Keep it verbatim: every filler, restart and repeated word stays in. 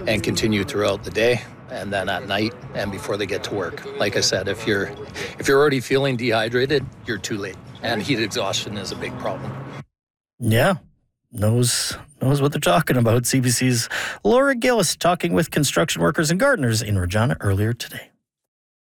and continue throughout the day and then at night and before they get to work. Like I said, if you're if you're already feeling dehydrated, you're too late. And heat exhaustion is a big problem. Yeah, knows knows what they're talking about. C B C's Laura Gillis talking with construction workers and gardeners in Regina earlier today.